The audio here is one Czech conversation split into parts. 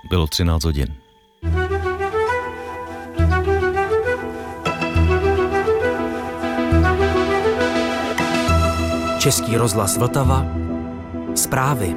Bylo 13 hodin. Český rozhlas Vltava. Zprávy.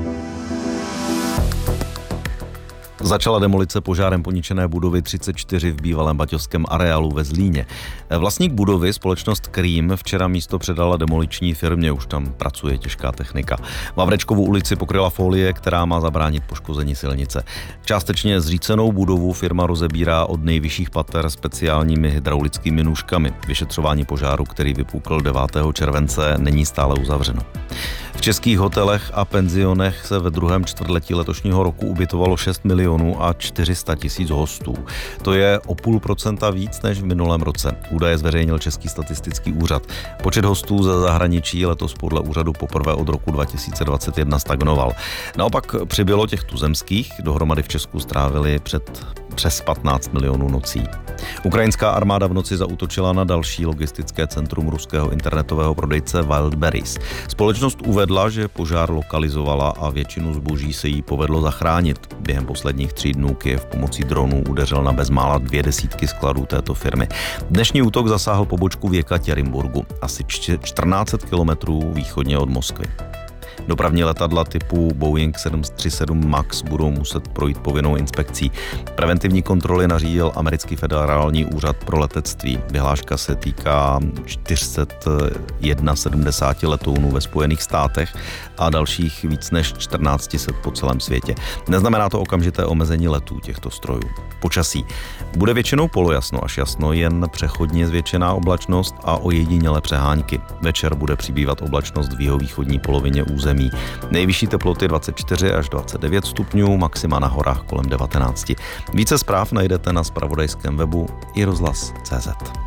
Začala demolice požárem poničené budovy 34 v bývalém baťovském areálu ve Zlíně. Vlastník budovy, společnost Krím, včera místo předala demoliční firmě, už tam pracuje těžká technika. Vavrečkovu ulici pokryla folie, která má zabránit poškození silnice. Částečně zřícenou budovu firma rozebírá od nejvyšších pater speciálními hydraulickými nůžkami. Vyšetřování požáru, který vypukl 9. července, není stále uzavřeno. V českých hotelech a penzionech se ve druhém čtvrtletí letošního roku ubytovalo 6 milionů a 400 tisíc hostů. To je o 0,5% víc než v minulém roce. Údaje zveřejnil Český statistický úřad. Počet hostů ze zahraničí letos podle úřadu poprvé od roku 2021 stagnoval. Naopak přibylo těch tuzemských, dohromady v Česku strávili přes 15 milionů nocí. Ukrajinská armáda v noci zaútočila na další logistické centrum ruského internetového prodejce Wildberries. Společnost uvedla, že požár lokalizovala a většinu zboží se jí povedlo zachránit. Během posledních 3 dnů Kyjev pomocí dronů udeřil na bezmála 20 skladů této firmy. Dnešní útok zasáhl pobočku v Jekatěrinburgu, asi 1400 kilometrů východně od Moskvy. Dopravní letadla typu Boeing 737 MAX budou muset projít povinnou inspekcí. Preventivní kontroly nařídil americký federální úřad pro letectví. Vyhláška se týká 471 letounů ve Spojených státech a dalších víc než 1400 po celém světě. Neznamená to okamžité omezení letů těchto strojů. Počasí. Bude většinou polojasno až jasno, jen přechodně zvětšená oblačnost a ojedinělé přehánky. Večer bude přibývat oblačnost v jihovýchodní polovině území. Nejvyšší teploty 24 až 29 stupňů, maxima na horách kolem 19. Více zpráv najdete na zpravodajském webu iRozhlas.cz.